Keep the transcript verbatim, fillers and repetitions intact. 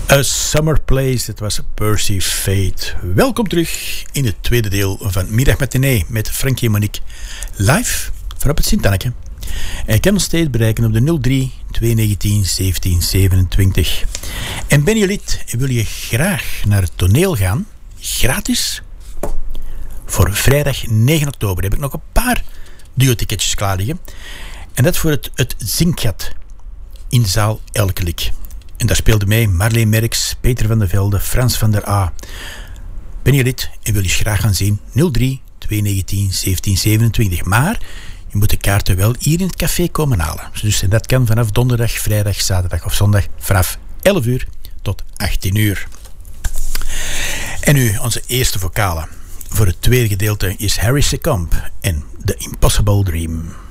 A Summer Place, dat was Percy Fate. Welkom terug in het tweede deel van Middag Matinee met Frankie en Monique. Live vanop het Sint-Anneke. En je kan ons steeds bereiken op de nul drie twee negentien zeventien zevenentwintig. En ben je lid en wil je graag naar het toneel gaan? Gratis? Voor vrijdag negen oktober heb ik nog een paar duo-ticketjes klaar liggen. En dat voor het, het Zinkgat in de zaal Elkelik. En daar speelde mee Marleen Merks, Peter van der Velde, Frans van der A. Ben je lid en wil je graag gaan zien? nul drie twee negentien zeventien zevenentwintig. Maar je moet de kaarten wel hier in het café komen halen. Dus en dat kan vanaf donderdag, vrijdag, zaterdag of zondag vanaf elf uur tot achttien uur. En nu onze eerste vocale. Voor het tweede gedeelte is Harry Secombe en The Impossible Dream.